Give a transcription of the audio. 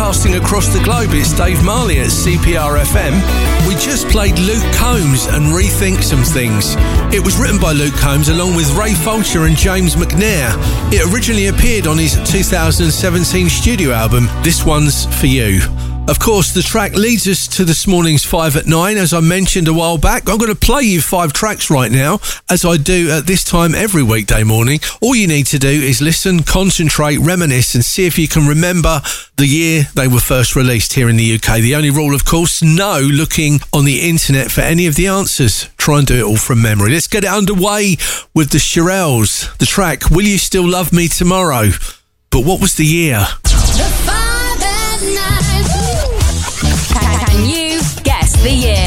broadcasting across the globe. It's Dave Marley at CPR FM. We just played Luke Combs and Rethink Some Things. It was written by Luke Combs along with Ray Fulcher and James McNair. It originally appeared on his 2017 studio album, This One's For You. Of course, the track leads us to this morning's 5 at 9. As I mentioned a while back, I'm going to play you 5 tracks right now, as I do at this time every weekday morning. All you need to do is listen, concentrate, reminisce, and see if you can remember the year they were first released here in the UK. The only rule, of course, no looking on the internet for any of the answers. Try and do it all from memory. Let's get it underway with the Shirelles. The track, Will You Still Love Me Tomorrow? But what was the year? The 5 at 9. Can you guess the year?